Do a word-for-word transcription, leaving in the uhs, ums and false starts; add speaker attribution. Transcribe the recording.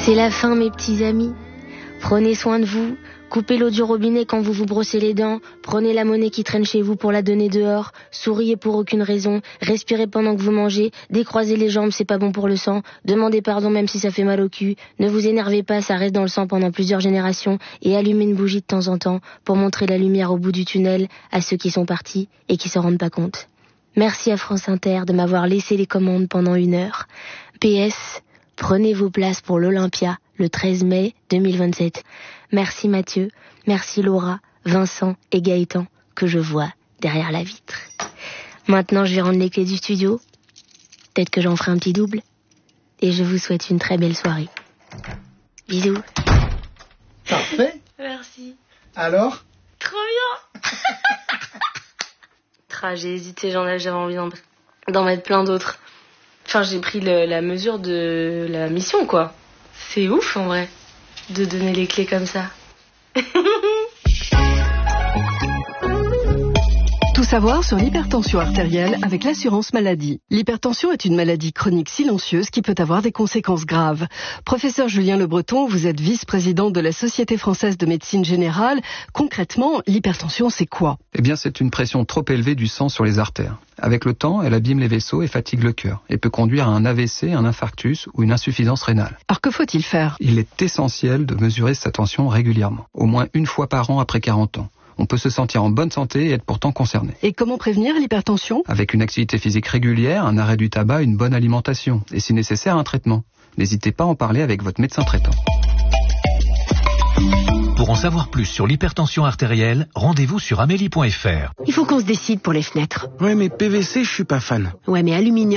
Speaker 1: C'est la fin, mes petits amis. Prenez soin de vous. Coupez l'eau du robinet quand vous vous brossez les dents. Prenez la monnaie qui traîne chez vous pour la donner dehors. Souriez pour aucune raison. Respirez pendant que vous mangez. Décroisez les jambes, c'est pas bon pour le sang. Demandez pardon même si ça fait mal au cul. Ne vous énervez pas, ça reste dans le sang pendant plusieurs générations. Et allumez une bougie de temps en temps pour montrer la lumière au bout du tunnel à ceux qui sont partis et qui s'en rendent pas compte. Merci à France Inter de m'avoir laissé les commandes pendant une heure. P S, prenez vos places pour l'Olympia le treize mai deux mille vingt-sept. Merci Mathieu, merci Laura, Vincent et Gaëtan que je vois derrière la vitre. Maintenant je vais rendre les clés du studio. Peut-être que j'en ferai un petit double. Et je vous souhaite une très belle soirée. Bisous.
Speaker 2: Parfait.
Speaker 1: Merci.
Speaker 2: Alors ?
Speaker 1: Trop bien. Tra, j'ai hésité, j'en avais, j'avais envie d'en, d'en mettre plein d'autres. Enfin, j'ai pris le, la mesure de la mission, quoi. C'est ouf, en vrai, de donner les clés comme ça.
Speaker 3: Tout savoir sur l'hypertension artérielle avec l'assurance maladie. L'hypertension est une maladie chronique silencieuse qui peut avoir des conséquences graves. Professeur Julien Le Breton, vous êtes vice-président de la Société française de médecine générale. Concrètement, l'hypertension, c'est quoi ?
Speaker 4: Eh bien, c'est une pression trop élevée du sang sur les artères. Avec le temps, elle abîme les vaisseaux et fatigue le cœur et peut conduire à un A V C, un infarctus ou une insuffisance rénale.
Speaker 3: Alors que faut-il faire ?
Speaker 4: Il est essentiel de mesurer sa tension régulièrement, au moins une fois par an après quarante ans. On peut se sentir en bonne santé et être pourtant concerné.
Speaker 3: Et comment prévenir l'hypertension ?
Speaker 4: Avec une activité physique régulière, un arrêt du tabac, une bonne alimentation et si nécessaire un traitement. N'hésitez pas à en parler avec votre médecin traitant.
Speaker 5: Pour en savoir plus sur l'hypertension artérielle, rendez-vous sur amélie point f r.
Speaker 6: Il faut qu'on se décide pour les fenêtres.
Speaker 7: Ouais, mais P V C, je suis pas fan.
Speaker 6: Ouais, mais aluminium.